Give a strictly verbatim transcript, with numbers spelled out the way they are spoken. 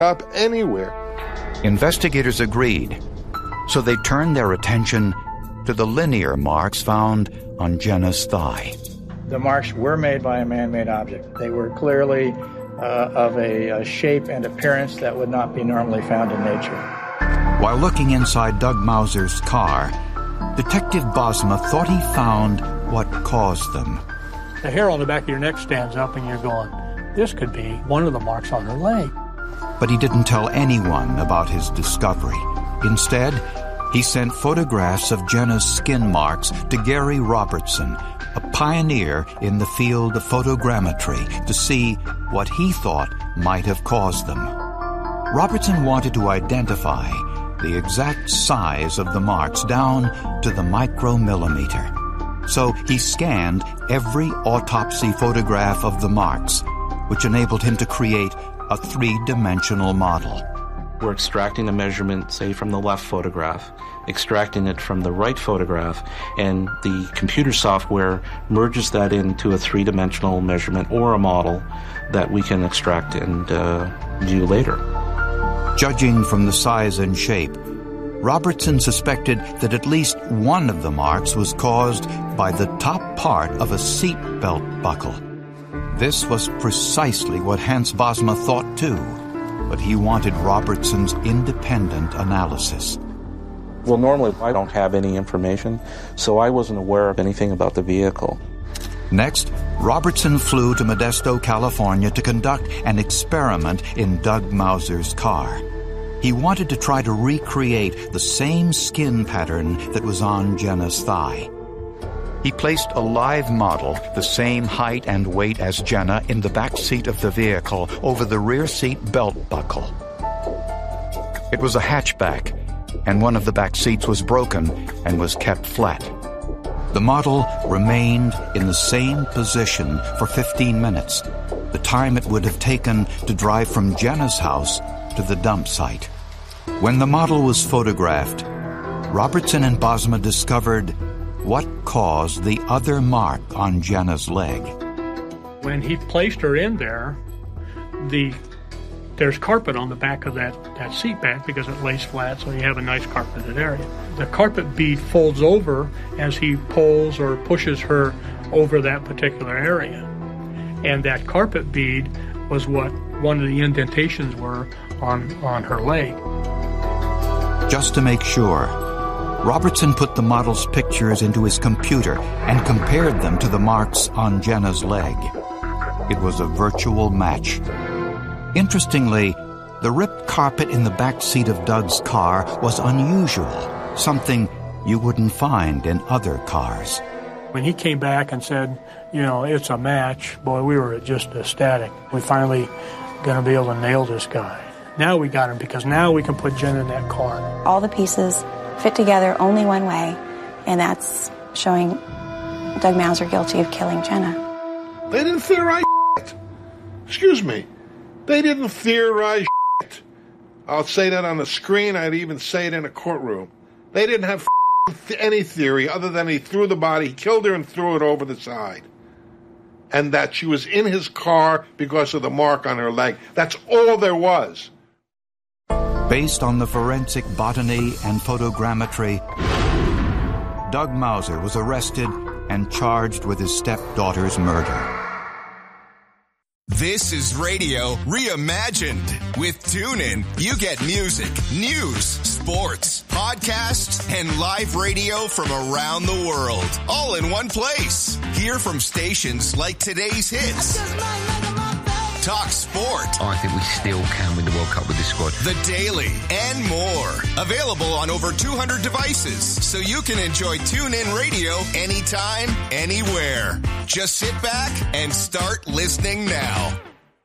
up anywhere. Investigators agreed, so they turned their attention to the linear marks found on Jenna's thigh. The marks were made by a man-made object. They were clearly uh, of a, a shape and appearance that would not be normally found in nature. While looking inside Doug Mauser's car, Detective Bosma thought he found what caused them. The hair on the back of your neck stands up and you're going, this could be one of the marks on her leg. But he didn't tell anyone about his discovery. Instead, he sent photographs of Jenna's skin marks to Gary Robertson, a pioneer in the field of photogrammetry, to see what he thought might have caused them. Robertson wanted to identify the exact size of the marks down to the micromillimeter. So he scanned every autopsy photograph of the marks, which enabled him to create a three-dimensional model. We're extracting a measurement, say, from the left photograph, extracting it from the right photograph, and the computer software merges that into a three-dimensional measurement or a model that we can extract and uh, view later. Judging from the size and shape, Robertson suspected that at least one of the marks was caused by the top part of a seat belt buckle. This was precisely what Hans Bosma thought too, but he wanted Robertson's independent analysis. Well, normally I don't have any information, so I wasn't aware of anything about the vehicle. Next, Robertson flew to Modesto, California to conduct an experiment in Doug Mauser's car. He wanted to try to recreate the same skin pattern that was on Jenna's thigh. He placed a live model, the same height and weight as Jenna, in the back seat of the vehicle over the rear seat belt buckle. It was a hatchback, and one of the back seats was broken and was kept flat. The model remained in the same position for fifteen minutes, the time it would have taken to drive from Jenna's house to the dump site. When the model was photographed, Robertson and Bosma discovered what caused the other mark on Jenna's leg. When he placed her in there, the there's carpet on the back of that, that seat back because it lays flat, so you have a nice carpeted area. The carpet bead folds over as he pulls or pushes her over that particular area. And that carpet bead was what one of the indentations were on, on her leg. Just to make sure, Robertson put the model's pictures into his computer and compared them to the marks on Jenna's leg. It was a virtual match. Interestingly, the ripped carpet in the back seat of Doug's car was unusual, something you wouldn't find in other cars. When he came back and said, you know, it's a match, boy, we were just ecstatic. We finally going to be able to nail this guy. Now we got him because now we can put Jen in that car. All the pieces fit together only one way, and that's showing Doug Mauser guilty of killing Jenna. They didn't theorize shit. Excuse me. They didn't theorize shit. I'll say that on the screen. I'd even say it in a courtroom. They didn't have any theory other than he threw the body, he killed her and threw it over the side. And that she was in his car because of the mark on her leg. That's all there was. Based on the forensic botany and photogrammetry, Doug Mauser was arrested and charged with his stepdaughter's murder. This is Radio Reimagined. With TuneIn, you get music, news, sports, podcasts, and live radio from around the world, all in one place. Hear from stations like today's hits, Talk Sport. I think we still can win the World Cup with this squad. The Daily, and more. Available on over two hundred devices, so you can enjoy TuneIn Radio anytime, anywhere. Just sit back and start listening now.